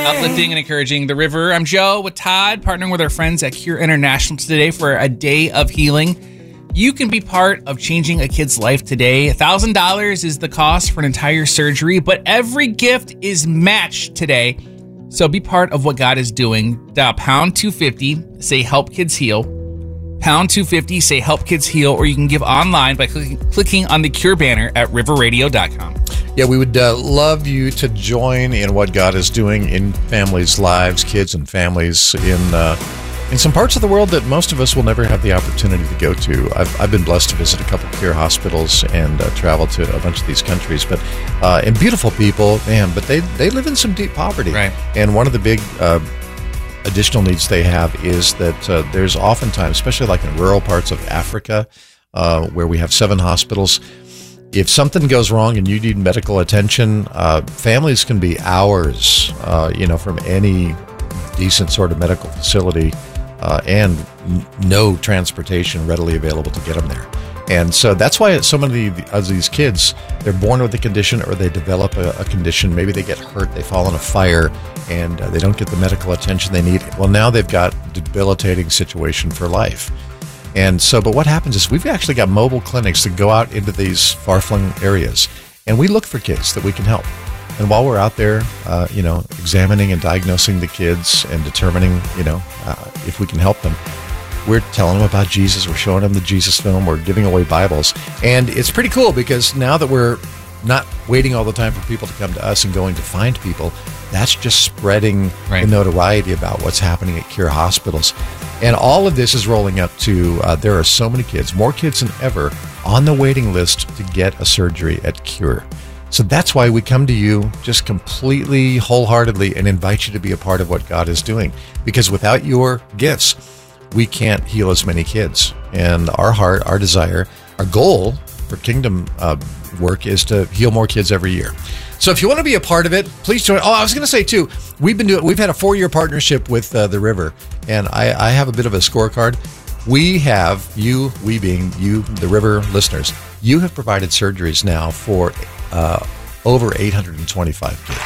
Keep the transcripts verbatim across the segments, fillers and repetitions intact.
Uplifting and encouraging the river. I'm Joe with Todd, partnering with our friends at Cure International today for a day of healing. You can be part of changing a kid's life today. one thousand dollars is the cost for an entire surgery, but every gift is matched today. So be part of what God is doing. Dial pound two fifty, say help kids heal. Pound two fifty, say help kids heal, or you can give online by clicking, clicking on the Cure banner at river radio dot com. Yeah, we would uh, love you to join in what God is doing in families' lives, kids and families in uh, in some parts of the world that most of us will never have the opportunity to go to. I've, I've been blessed to visit a couple of Cure hospitals and uh, travel to a bunch of these countries, but uh, and beautiful people, man, but they, they live in some deep poverty. Right. And one of the big uh, additional needs they have is that uh, there's oftentimes, especially like in rural parts of Africa, uh, where we have seven hospitals, if something goes wrong and you need medical attention, uh, families can be hours, uh, you know, from any decent sort of medical facility, uh, and n- no transportation readily available to get them there. And so that's why so many of these kids, they're born with a condition or they develop a, a condition. Maybe they get hurt, they fall in a fire, and uh, they don't get the medical attention they need. Well, now they've got a debilitating situation for life. And so, but what happens is we've actually got mobile clinics that go out into these far-flung areas, and we look for kids that we can help. And while we're out there, uh, you know, examining and diagnosing the kids and determining, you know, uh, if we can help them, we're telling them about Jesus. We're showing them the Jesus film. We're giving away Bibles. And it's pretty cool because now that we're not waiting all the time for people to come to us and going to find people, that's just spreading right. the notoriety about what's happening at Cure hospitals. And all of this is rolling up to, uh, there are so many kids, more kids than ever, on the waiting list to get a surgery at Cure. So that's why we come to you just completely wholeheartedly and invite you to be a part of what God is doing. Because without your gifts, we can't heal as many kids. And our heart, our desire, our goal for kingdom uh, work is to heal more kids every year. So if you want to be a part of it, please join. Oh, I was going to say too, we've been doing, we've had a four-year partnership with uh, the River, and I, I have a bit of a scorecard. We have, you, we being you, the River listeners, you have provided surgeries now for uh, over eight hundred twenty-five kids.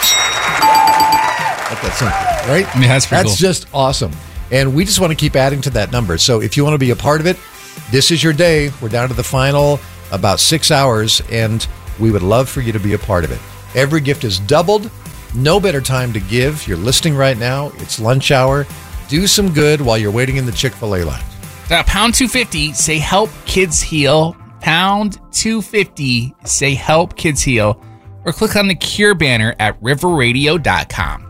Let that sink in, right? I mean, that's pretty That's cool. just awesome. And we just want to keep adding to that number. So if you want to be a part of it, this is your day. We're down to the final about six hours, and we would love for you to be a part of it. Every gift is doubled. No better time to give. You're listening right now. It's lunch hour. Do some good while you're waiting in the Chick-fil-A line. Uh, pound two fifty, say help kids heal. Pound two fifty, say help kids heal. Or click on the Cure banner at river radio dot com.